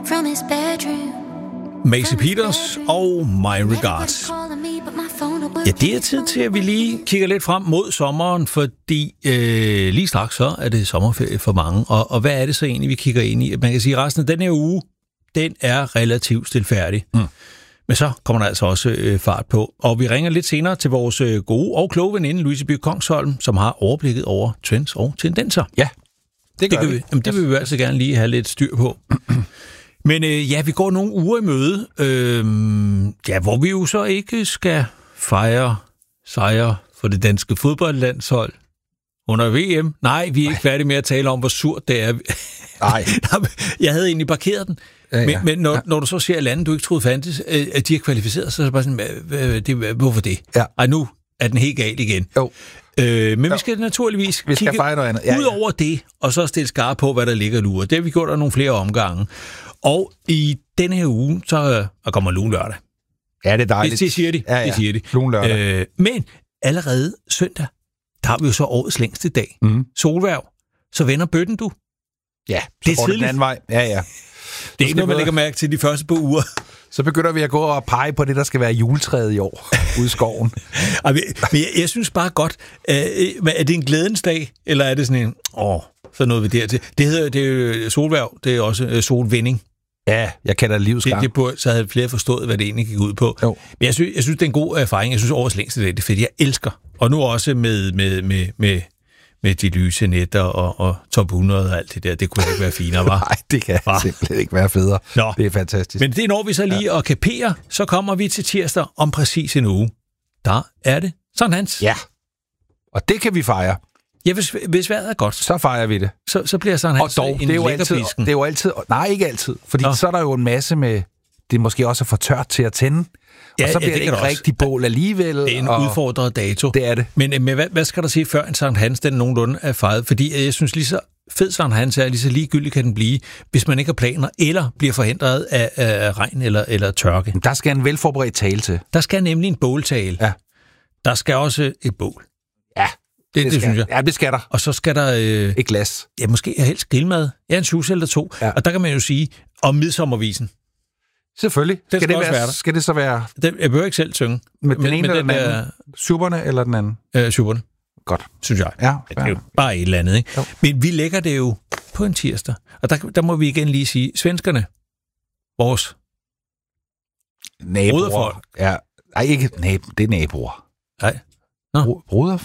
from his bedroom. Maisie Peters og My Regards. Ja, det er tid til, at vi lige kigger lidt frem mod sommeren, fordi lige straks så er det sommerferie for mange. Og hvad er det så egentlig, vi kigger ind i? Man kan sige, at resten af den her uge, den er relativt stilfærdig. Men så kommer der altså også fart på. Og vi ringer lidt senere til vores gode og kloge veninde, Louise By Kongsholm, som har overblikket over trends og tendenser. Ja, det gør vi. Jamen, det vil vi altså gerne lige have lidt styr på. Men ja, vi går nogle uger i møde, hvor vi jo så ikke skal fejre sejre for det danske fodboldlandshold under VM. Nej, vi er ikke færdige med at tale om, hvor surt det er. Nej. Jeg havde egentlig parkeret den. Ja. Men når du så ser lande, du ikke troede fandtes, at de er kvalificeret, så er det bare sådan, hvorfor det? Ja. Ej, nu er den helt galt igen. Jo. Men vi skal naturligvis kigge ud over det, og så stille skarpt på, hvad der ligger nu. Det har vi gjort af nogle flere omgange. Og i denne her uge, så kommer Lune lørdag. Ja, det er dejligt. Det siger de. Ja. Det siger de. Lune lørdag. Men allerede søndag, der har vi jo så årets længste dag. Solværv. Så vender bøtten, du. Ja, det er tidligt. Den anden vej. Ja. Det er ikke noget, man lægger mærke til de første par uger. Så begynder vi at gå og pege på det, der skal være juletræet i år ude i skoven. Men jeg synes bare godt, er det en glædens dag, eller er det sådan en, så nåede vi dertil. Det er solværv, det er også solvinding. Ja, jeg kalder det livsgang. Det burde, så havde flere forstået, hvad det egentlig gik ud på. Jo. Men jeg synes, det er en god erfaring. Jeg synes, årets længste dag, det er fedt. Jeg elsker. Og nu også med de lyse netter og top 100 og alt det der. Det kunne ikke være finere, var? Nej, det kan simpelthen ikke være federe. Nå. Det er fantastisk. Men det når vi så lige at kapere, så kommer vi til tirsdag om præcis en uge. Der er det Sankt Hans. Ja, og det kan vi fejre. Ja, hvis vejret er godt. Så fejrer vi det. Så bliver Sankt Hans og dog, en lækkerbisken. Det er jo altid... Nej, ikke altid. Fordi så er der jo en masse med... Det måske også er for tørt til at tænde. Ja, og så bliver det ikke rigtig bål alligevel. Det er en udfordret dato. Det er det. Men hvad skal der sige, før en Sankt Hans, den nogenlunde er fejret? Fordi jeg synes, lige så fed Sankt Hans er, lige så ligegyldig kan den blive, hvis man ikke har planer, eller bliver forhindret af regn eller tørke. Der skal en velforberedt tale til. Der skal nemlig en båltale. Ja. Der skal også et bål. Ja. Det synes jeg. Ja, det skal der. Og så skal der... et glas. Ja, måske helst grillmad. Ja, en shoes eller to. Ja. Og der kan man jo sige, om midsommervisen. Selvfølgelig. Skal det så være... Jeg behøver ikke selv synge. Med den ene eller den anden? Supperne eller den anden? Supperne. Godt. Synes jeg. Ja. Det er jo bare et eller andet, ikke? Jo. Men vi lægger det jo på en tirsdag. Og der må vi igen lige sige, svenskerne, vores naboer. Broderfolk. Ja. Nej, ikke det er naboer. Nej. Broder?